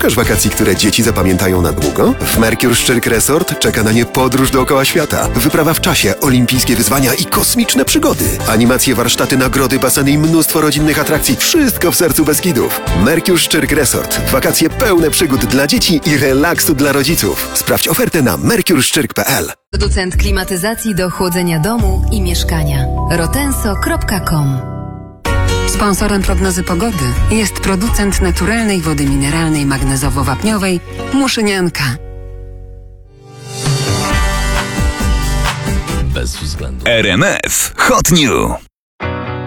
Szukasz wakacji, które dzieci zapamiętają na długo? W Mercure Szczyrk Resort czeka na nie podróż dookoła świata. Wyprawa w czasie, olimpijskie wyzwania i kosmiczne przygody. Animacje, warsztaty, nagrody, baseny i mnóstwo rodzinnych atrakcji. Wszystko w sercu Beskidów. Mercure Szczyrk Resort. Wakacje pełne przygód dla dzieci i relaksu dla rodziców. Sprawdź ofertę na mercureszczyrk.pl. Producent klimatyzacji do chłodzenia domu i mieszkania. rotenso.com. Sponsorem prognozy pogody jest producent naturalnej wody mineralnej magnezowo-wapniowej Muszynianka. Bez względu. RMF Hot New.